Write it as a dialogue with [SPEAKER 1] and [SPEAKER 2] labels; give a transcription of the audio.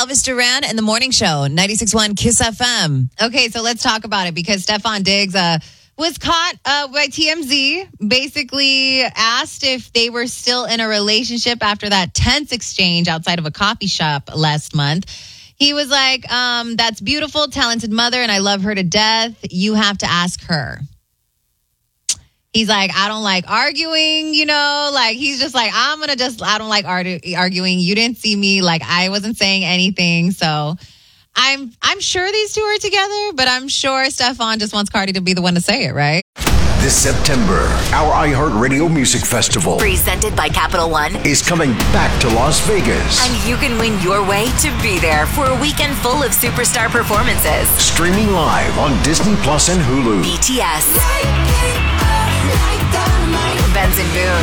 [SPEAKER 1] Elvis Duran and the Morning Show, 96.1 Kiss FM.
[SPEAKER 2] Okay, so let's talk about it because Stefon Diggs was caught by TMZ, basically asked if they were still in a relationship after that tense exchange outside of a coffee shop last month. He was like, that's beautiful, talented mother, and I love her to death. You have to ask her. He's like, I don't like arguing, like he's just like, I don't like arguing. You didn't see me, like I wasn't saying anything. So I'm sure these two are together, but I'm sure Stefon just wants Cardi to be the one to say it, right?
[SPEAKER 3] This September, our iHeartRadio Music Festival,
[SPEAKER 4] presented by Capital One,
[SPEAKER 3] is coming back to Las Vegas.
[SPEAKER 4] And you can win your way to be there for a weekend full of superstar performances.
[SPEAKER 3] Streaming live on Disney Plus and Hulu.
[SPEAKER 4] BTS, Benson Boone,